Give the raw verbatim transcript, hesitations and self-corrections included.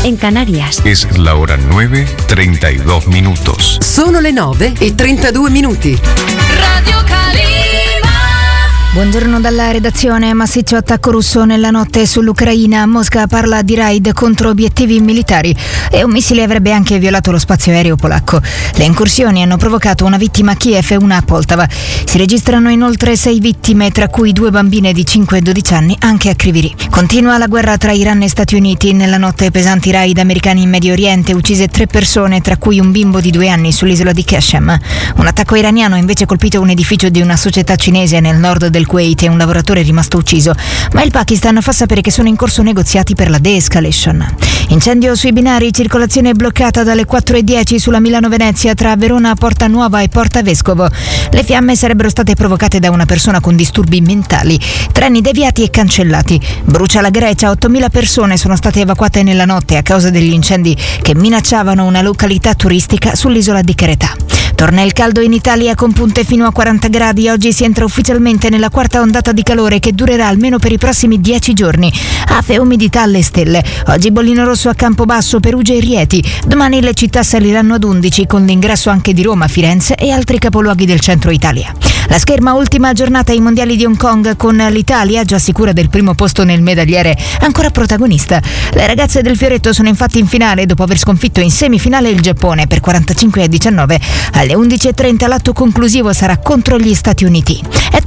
en Canarias. Es la hora nueve, treinta y dos minutos. Sono le nove e trentadue minuti. Radio Calima. Buongiorno dalla redazione. Massiccio attacco russo nella notte sull'Ucraina. Mosca parla di raid contro obiettivi militari e un missile avrebbe anche violato lo spazio aereo polacco. Le incursioni hanno provocato una vittima a Kiev e una a Poltava. Si registrano inoltre sei vittime, tra cui due bambine di cinque e dodici anni, anche a Kryvyi Rih. Continua la guerra tra Iran e Stati Uniti. Nella notte pesanti raid americani in Medio Oriente, uccise tre persone, tra cui un bimbo di due anni sull'isola di Qashem. Un attacco iraniano ha invece colpito un edificio di una società cinese nel nord del Kuwait e un lavoratore è rimasto ucciso, ma il Pakistan fa sapere che sono in corso negoziati per la de-escalation. Incendio sui binari, circolazione bloccata dalle quattro e dieci sulla Milano-Venezia tra Verona Porta Nuova e Porta Vescovo. Le fiamme sarebbero state provocate da una persona con disturbi mentali. Treni deviati e cancellati. Brucia la Grecia, ottomila persone sono state evacuate nella notte a causa degli incendi che minacciavano una località turistica sull'isola di Cretà. Torna il caldo in Italia con punte fino a quaranta gradi. Oggi si entra ufficialmente nella quarta ondata di calore che durerà almeno per i prossimi dieci giorni. Afe e umidità alle stelle. Oggi bollino rosso a Campobasso, Perugia e Rieti. Domani le città saliranno ad undici con l'ingresso anche di Roma, Firenze e altri capoluoghi del centro Italia. La scherma ultima giornata ai mondiali di Hong Kong con l'Italia già sicura del primo posto nel medagliere, ancora protagonista. Le ragazze del Fioretto sono infatti in finale dopo aver sconfitto in semifinale il Giappone per quarantacinque a diciannove. Alle undici e trenta l'atto conclusivo sarà contro gli Stati Uniti. È